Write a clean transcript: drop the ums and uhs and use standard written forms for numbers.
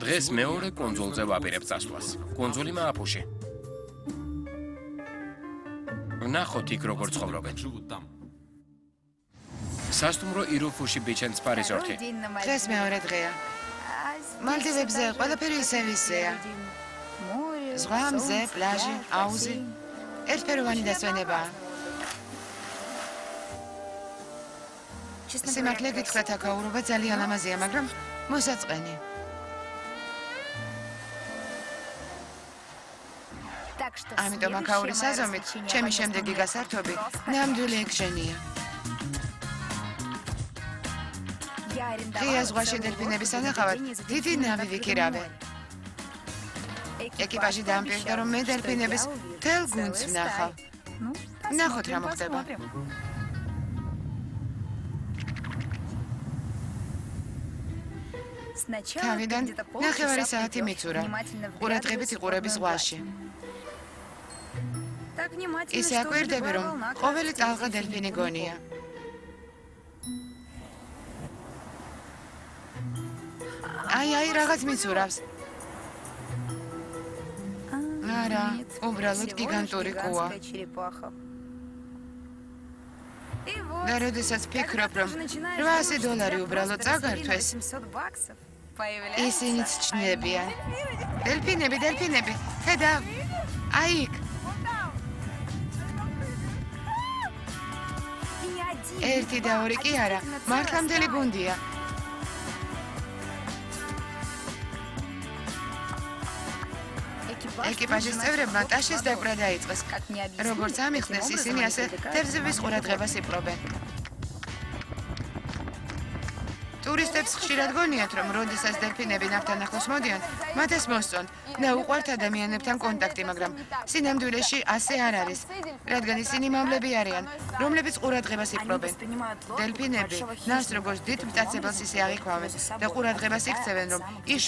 დღეს მეორე კუნძულზე ვაპირებ წასვლას. კუნძული მააფუში. ვნახოთ იქ როგორ ცხოვრობენ. სასტუმრო იროფუში ბიჩენს პარიზორთი. დღეს მეორე დღეა. მალდივებზე ყველაფერი ისევ ისეა. ზღვა, მზე, პლაჟი, აუზი. ერთფეროვანი დასვენებაა. სიმართლე გითხრათ, აქაურობა ძალიან ლამაზია, მაგრამ მოსაწყენი. ამიტომ აქაურის აზომით, ჩემი შემდეგი გასართობი ნამდვილი ექშენია. ღია ზღვაში დელფინების სანახავად დიდი ნავი ვიქირავე. ეკიპაჟი დაამტკიცდა, რომ მე დელფინების მთელ გუნდს ვნახავ. ნახოთ რა მოხდება. თავიდან ნახევარი საათი მიცურა. ყურადღებით იყურები ზღვაში. ისე აკვირდები, რომ ყოველი ტალღა დელფინი გონია. აი, რაღაც მიცურავს. არა, უბრალოდ გიგანტური კუა. და როდესაც ფიქრობ, რომ $800 უბრალოდ წაგართვეს, ისინიც ჩნდებიან. დელფინები, ხედავ, აი იქ. ერთი და ორი კი არა, მართლა მთელი გუნდია. ეკიპაჟის წევრებმა ტაშის დაკვრა დაიწყეს. როგორც ამიხსნეს, ისინი ასე თევზების ყურადღებას იპყრობენ. ტურისტებს ხშირად გონიათ, რომ როდესაც დელფინები ნავთან ახლოს მოდიან, მათ ეს მოსწონთ და უყვართ ადამიანებთან კონტაქტი, მაგრამ სინამდვილეში ასე არ არის, რადგან ისინი მამლები არიან, რომლებიც ყურადღებას იპყრობენ. დელფინები ნავს როგორც დიდ მტაცებელს ისე აღიქვამენ და ყურადღებას იქცევენ, რომ ის